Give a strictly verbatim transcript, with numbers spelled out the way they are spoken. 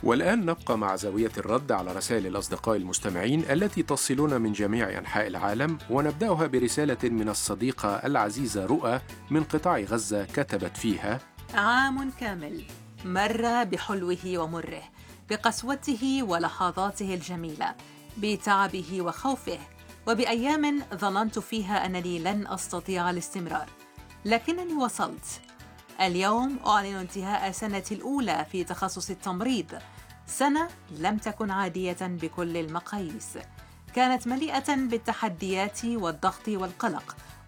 والآن نبقى مع زاوية الرد على رسائل الأصدقاء المستمعين التي تصلنا من جميع أنحاء العالم، ونبدأها برسالة من الصديقة العزيزة رؤى من قطاع غزة، كتبت فيها: عام كامل مر بحلوه ومره، بقسوته ولحظاته الجميلة، بتعبه وخوفه، وبأيام ظننت فيها أنني لن أستطيع الاستمرار، لكنني وصلت. اليوم أعلن انتهاء سنتي الأولى في تخصص التمريض، سنة لم تكن عادية بكل المقاييس، كانت مليئة بالتحديات والضغط والقلق،